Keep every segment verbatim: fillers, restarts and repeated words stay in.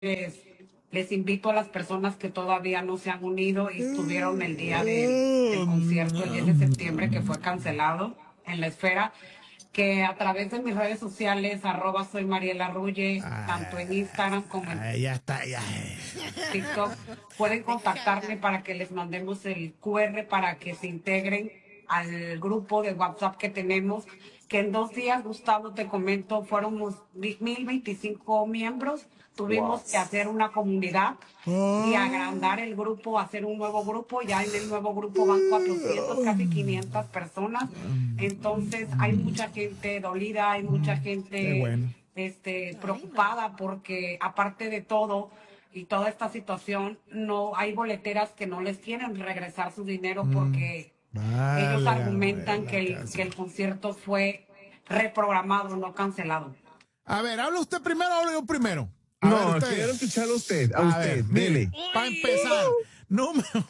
les, les invito a las personas que todavía no se han unido y estuvieron el día del, del concierto el diez de septiembre que fue cancelado en la Esfera, que a través de mis redes sociales, arroba soy Mariela Rulle, ah, tanto en Instagram como en ah, ya está, ya. TikTok, pueden contactarme para que les mandemos el cu erre para que se integren al grupo de WhatsApp que tenemos, que en dos días, Gustavo, te comento, fueron mil veinticinco miembros. Tuvimos wow. que hacer una comunidad oh. y agrandar el grupo, hacer un nuevo grupo. Ya en el nuevo grupo van cuatrocientos, casi quinientas personas. Entonces hay mucha gente dolida, hay mucha gente bueno. este, preocupada porque aparte de todo y toda esta situación, no hay boleteras que no les quieren regresar su dinero porque vale, ellos argumentan que el, que el concierto fue reprogramado, no cancelado. A ver, ¿habla usted primero o hablo yo primero? A no, ver, quiero escucharlo a usted, a, a usted, ver, dele. Para empezar, número,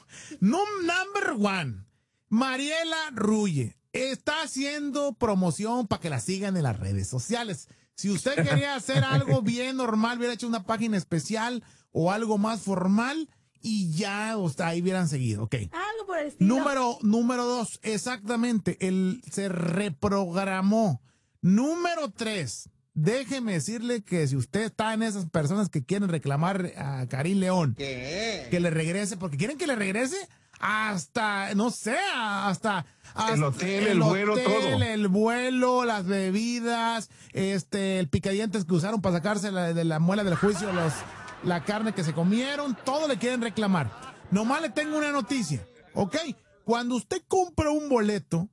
number one, Mariela Rulle está haciendo promoción para que la sigan en las redes sociales. Si usted quería hacer algo bien normal, hubiera hecho una página especial o algo más formal y ya, o sea, ahí hubieran seguido, ok. Algo por el estilo. Número, número dos, exactamente, el, se reprogramó. Número tres, déjeme decirle que si usted está en esas personas que quieren reclamar a Karim León, ¿qué? Que le regrese, porque quieren que le regrese hasta, no sé, hasta, hasta el hotel, el, el vuelo, hotel, todo. El vuelo, las bebidas, este, el picadientes que usaron para sacarse la, de la muela del juicio, los, la carne que se comieron, todo le quieren reclamar. Nomás le tengo una noticia, ¿ok? Cuando usted compra un boleto,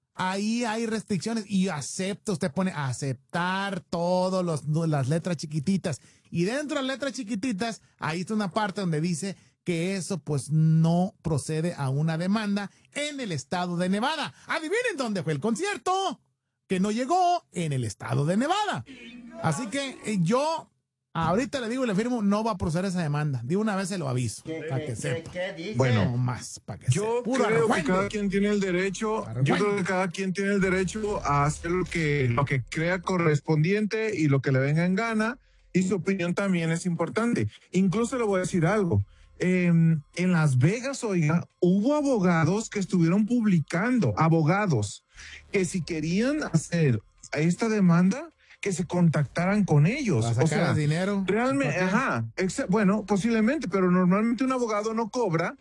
ahí hay restricciones y acepta, usted pone aceptar todas las letras chiquititas y dentro de las letras chiquititas ahí está una parte donde dice que eso pues no procede a una demanda en el estado de Nevada. Adivinen dónde fue el concierto, que no llegó en el estado de Nevada. Así que eh, yo ahorita le digo y le firmo, no va a proceder esa demanda. De una vez se lo aviso, para que sepa. ¿Qué dice? Bueno, no más, para que yo sepa. Puro creo argüende. que cada quien tiene el derecho, Argüende. yo creo que cada quien tiene el derecho a hacer lo que, lo que crea correspondiente y lo que le venga en gana, y su opinión también es importante. Incluso le voy a decir algo. Eh, en Las Vegas, oiga, hubo abogados que estuvieron publicando, abogados, que si querían hacer esta demanda, que se contactaran con ellos. ¿Para sacar o sea, dinero? Realmente, ajá, bueno, posiblemente, pero normalmente un abogado no cobra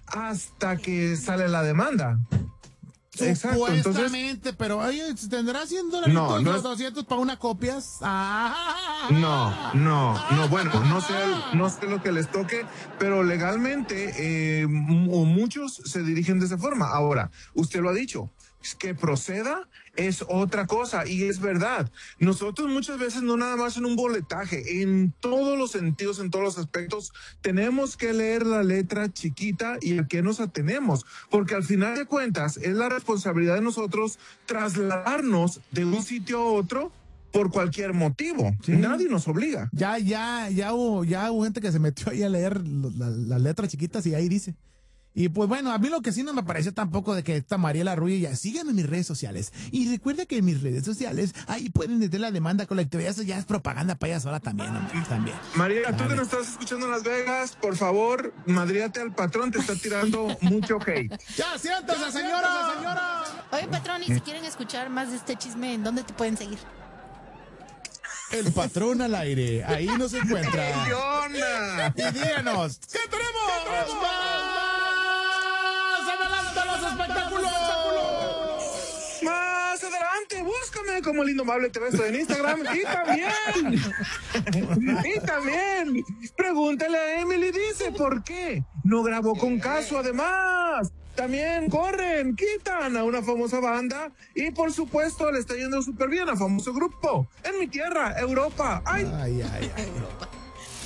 hasta que sale la demanda. Exacto, supuestamente, entonces, pero oye, ¿tendrá cien dólares no, no es, doscientos para una copias? Ah, no, no, no, bueno, no sé, no sé lo que les toque, pero legalmente eh, muchos se dirigen de esa forma. Ahora, usted lo ha dicho, que proceda es otra cosa y es verdad. Nosotros muchas veces no nada más en un boletaje, en todos los sentidos, en todos los aspectos, tenemos que leer la letra chiquita y a qué nos atenemos, porque al final de cuentas es la responsabilidad de nosotros trasladarnos de un sitio a otro por cualquier motivo. Sí. Nadie nos obliga. Ya, ya, ya hubo, ya hubo gente que se metió ahí a leer las la letras chiquitas y ahí dice. Y pues bueno, a mí lo que sí no me pareció tampoco de que esta Mariela Rulle ya síganme en mis redes sociales. Y recuerda que en mis redes sociales ahí pueden meter la demanda colectiva. Eso ya es propaganda para ella sola también, ¿no? También. Mariela, tú que nos estás escuchando en Las Vegas, por favor, madríate al patrón, te está tirando mucho hate. ¡Ya, siéntase, señora! señora! Oye, patrón, y si quieren escuchar más de este chisme, ¿en dónde te pueden seguir? El patrón al aire. Ahí nos encuentra. ¡Yona! Y díganos, ¿qué tenemos? ¿Qué tenemos? Espectáculos. Más adelante, búscame como el Indomable T V, estoy en Instagram y también, y también, pregúntale a Emily, dice, ¿por qué no grabó con Caso? Además, también corren, quitan a una famosa banda y por supuesto le está yendo súper bien a famoso grupo en mi tierra, Europa. Ay, ay, ay, ay. Europa.